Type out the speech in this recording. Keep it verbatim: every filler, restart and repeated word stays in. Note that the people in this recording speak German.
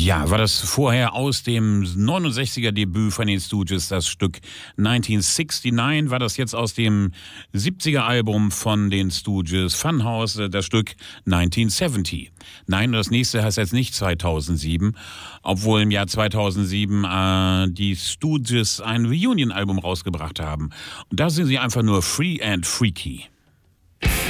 Ja, war das vorher aus dem neunundsechziger Debüt von den Stooges, das Stück neunzehnhunderneunundneunzig, war das jetzt aus dem siebziger Album von den Stooges, Funhouse, das Stück neunzehnhundertsiebzig. Nein, das nächste heißt jetzt nicht zweitausendsieben, obwohl im Jahr zweitausendsieben äh, die Stooges ein Reunion-Album rausgebracht haben. Und da sind sie einfach nur free and freaky.